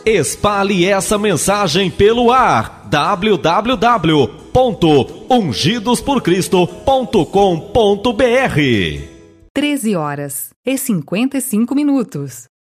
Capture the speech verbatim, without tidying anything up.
Espalhe essa mensagem pelo ar. w w w ponto ungidos por cristo ponto com ponto b r. treze horas e cinquenta e cinco minutos.